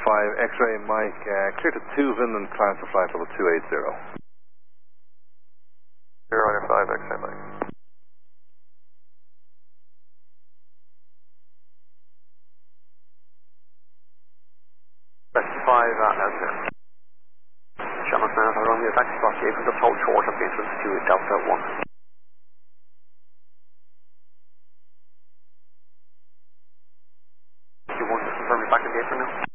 X-ray Mike, clear to 2 Vinland, climb for flight level 280. 095 X-ray Mike. Specify answer. Shannon Center, Romeo taxi bus, vehicle just hold short of the entrance to Delta 1. You want to confirm you're back in the apron now?